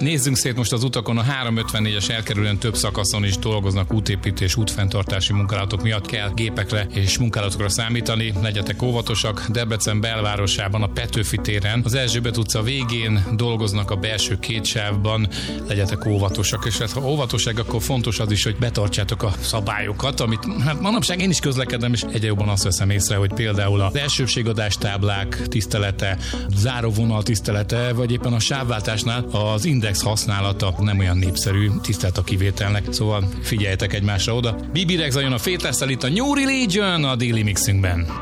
Nézzünk szét most az utakon, a 354-es elkerülően több szakaszon is dolgoznak útépítés, útfenntartási munkálatok miatt, kell gépekre és munkálatokra számítani, legyetek óvatosak. Debrecen belvárosában a Petőfi téren, az Erzsébet utca végén dolgoznak a belső két sávban, legyetek óvatosak, és ha óvatosság, akkor fontos az is, hogy betartsátok a szabályokat, amit hát manapság én is közlekedem, és egyre jobban azt veszem észre, hogy például az elsőbségadás táblák tisztelete, záróvonal tisztelete, vagy éppen a sávváltásnál az index használata nem olyan népszerű, tisztelt a kivételnek, szóval figyeljetek egymásra oda. Bibi Rexha jön a Fétesszel itt a New Religion a Daily Mixünkben.